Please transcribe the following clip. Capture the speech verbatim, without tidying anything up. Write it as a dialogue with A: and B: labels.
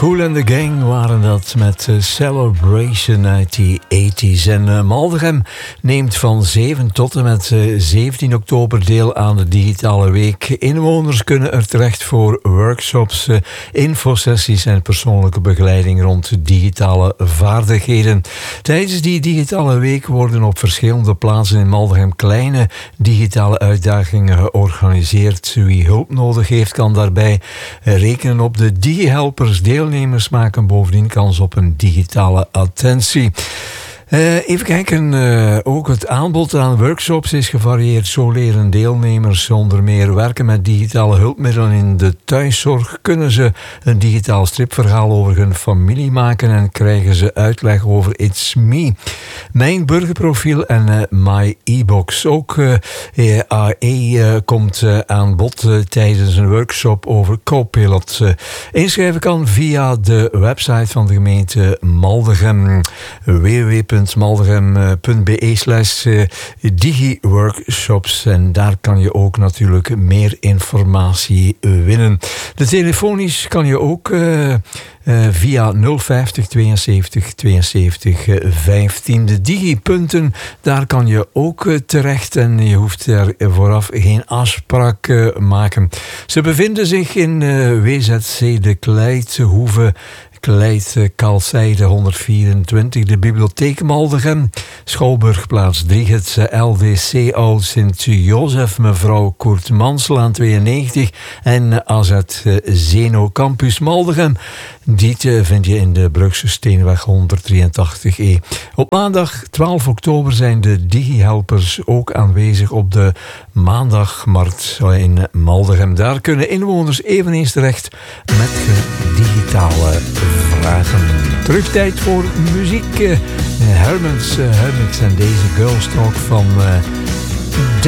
A: Kool and the Gang waren dat met uh, Celebration uit de tachtig. En uh, Maldegem neemt van zeven tot en met uh, zeventien oktober deel aan de digitale week. Inwoners kunnen er terecht voor workshops, uh, infosessies en persoonlijke begeleiding rond digitale vaardigheden. Tijdens die digitale week worden op verschillende plaatsen in Maldegem kleine digitale uitdagingen georganiseerd. Wie hulp nodig heeft, kan daarbij uh, rekenen op de DigiHelpers. Deelnemers maken bovendien kans op een digitale attentie. Uh, even kijken, uh, ook het aanbod aan workshops is gevarieerd. Zo leren deelnemers onder meer werken met digitale hulpmiddelen in de thuiszorg. Kunnen ze een digitaal stripverhaal over hun familie maken en krijgen ze uitleg over It's Me, Mijn Burgerprofiel en uh, My E-Box. Ook uh, A E uh, komt uh, aan bod uh, tijdens een workshop over Copilot. Uh, inschrijven kan via de website van de gemeente Maldegem, w w w punt maldegem punt b e slash digiworkshops. En daar kan je ook natuurlijk meer informatie winnen. De telefonisch kan je ook uh, uh, via nul vijftig tweeënzeventig tweeënzeventig vijftien. De digipunten, daar kan je ook uh, terecht en je hoeft er vooraf geen afspraak uh, maken. Ze bevinden zich in uh, W Z C de Kleithoeve, Kleit, Kalzijde honderdvierentwintig, de Bibliotheek Maldegem, Schouwburgplaats drie, het L D C Oud Sint-Jozef, mevrouw Koert Manslaan tweeënnegentig en A Z Zeno Campus Maldegem. Dit vind je in de Brugse Steenweg honderddrieëntachtig E. Op maandag twaalf oktober zijn de DigiHelpers ook aanwezig op de maandagmarkt in Maldegem. Daar kunnen inwoners eveneens terecht met digitale vragen. Terug tijd voor muziek. Uh, Hermans, uh, Hermans en deze Girls Talk van uh,